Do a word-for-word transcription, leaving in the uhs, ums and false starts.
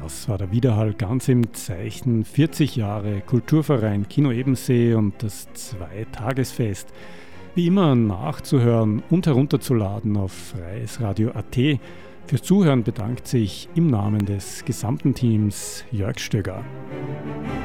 Das war der Widerhall ganz im Zeichen vierzig Jahre Kulturverein Kino Ebensee und das Zweitagesfest. Wie immer nachzuhören und herunterzuladen auf freies radio punkt at. Fürs Zuhören bedankt sich im Namen des gesamten Teams Jörg Stöger.